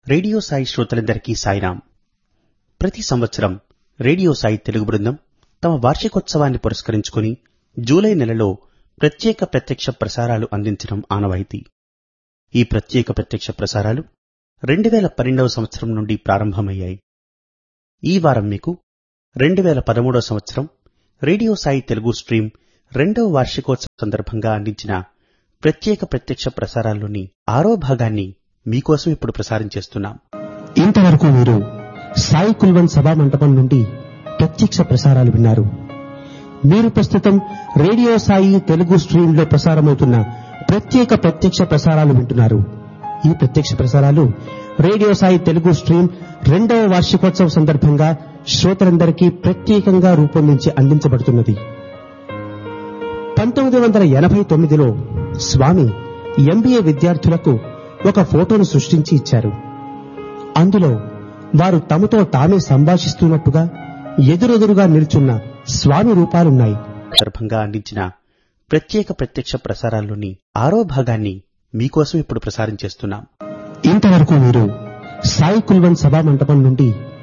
Radio Sai శ్రోతలందరికీ సాయిరాం. ప్రతి సంవత్సరం రేడియో సాయి తెలుగు బృందం తమ వార్షికోత్సవాన్ని పురస్కరించుకుని జూలై నెలలో ప్రత్యక్ష ప్రసారాలు అందించడం ఆనవాయితీ. ఈ ప్రత్యక్ష ప్రసారాలు 2012వ సంవత్సరం నుండి ప్రారంభమయ్యాయి. ఈ వారం మీకు 2013వ సంవత్సరం రేడియో సాయి తెలుగు స్ట్రీమ్ 2వ వార్షికోత్సవం సందర్భంగా అందించిన ప్రత్యక్ష ప్రసారాల్లోని 6వ భాగాన్ని మీకోసం ఇప్పుడు ప్రసారం చేస్తున్నాం. ఇంతవరకు మీరు సాయి కుల్వన్ సభా మంటపం నుండి ప్రత్యక్ష ప్రసారాలు విన్నారు. మీరు ప్రస్తుతం రేడియో సాయి తెలుగు స్ట్రీమ్ లో ప్రసారమవుతున్న ప్రత్యక్ష ప్రసారాలు వింటున్నారు. ఈ ప్రత్యక్ష ప్రసారాలు రేడియో సాయి తెలుగు స్ట్రీమ్ 2వ వార్షికోత్సవం సందర్భంగా శ్రోతలందరికీ ప్రత్యేకంగా రూపొందించి అందించబడుతున్నది. 1989లో స్వామి MBA విద్యార్థులకు ఒక ఫోటోను సృష్టించి ఇచ్చారు. అందులో వారు తమతో తామే సంభాషిస్తున్నట్టుగా ఎదురెదురుగా నిల్చున్న స్వామి రూపాలున్నాయి. సందర్భంగా అందించిన ప్రత్యక్ష ప్రసారాల్లోని 6వ భాగాన్ని మీకోసం ఇప్పుడు ప్రసారం చేస్తున్నాం. ఇంతవరకు మీరు సాయి కుల్వన్ సభా మంటపం నుండి